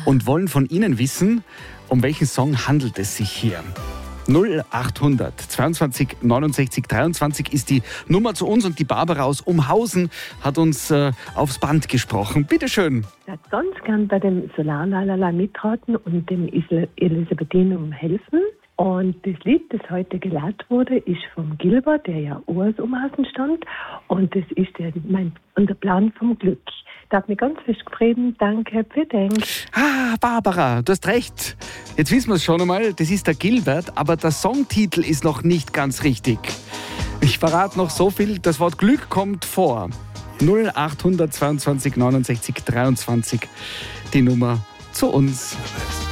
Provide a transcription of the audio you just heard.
und wollen von Ihnen wissen, um welchen Song handelt es sich hier. 0800 22 69 23 ist die Nummer zu uns und die Barbara aus Umhausen hat uns aufs Band gesprochen. Bitte schön. Ich würde ganz gern bei dem Solarlalala mitraten und dem Elisabethinum helfen. Und das Lied, das heute geladen wurde, ist vom Gilbert, der ja auch aus Umhausen stammt. Und das ist unser Plan vom Glück. Da hat mich ganz fest gefreut. Danke, für den. Barbara, du hast recht. Jetzt wissen wir es schon einmal, das ist der Gilbert, aber der Songtitel ist noch nicht ganz richtig. Ich verrate noch so viel, das Wort Glück kommt vor. 0800 22 69 23, die Nummer zu uns.